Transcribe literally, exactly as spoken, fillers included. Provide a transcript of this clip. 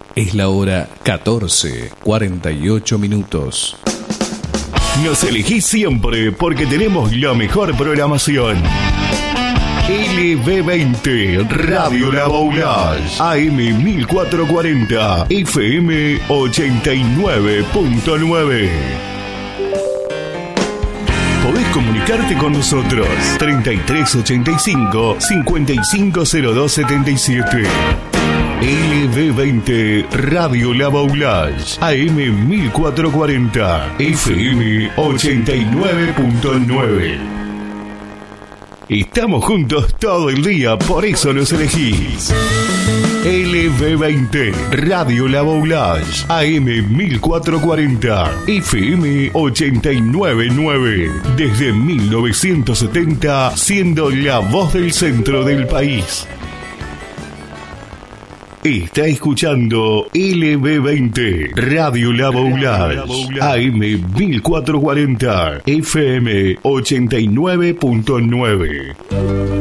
Es la hora catorce, cuarenta y ocho minutos. Nos elegís siempre porque tenemos la mejor programación. L B veinte, Radio La Boulage, A M mil cuatrocientos cuarenta, F M ochenta y nueve punto nueve. Podés comunicarte con nosotros. treinta y tres ochenta y cinco, cincuenta y cinco cero dos setenta y siete. L B veinte, Radio La Boulage, A M mil cuatrocientos cuarenta, F M ochenta y nueve punto nueve. Estamos juntos todo el día, por eso nos elegís. L B veinte, Radio La Boulage, A M mil cuatrocientos cuarenta, F M ochenta y nueve punto nueve. Desde mil novecientos setenta, siendo la voz del centro del país. Está escuchando L B veinte, Radio La Boulage, A M mil cuatrocientos cuarenta, F M ochenta y nueve punto nueve.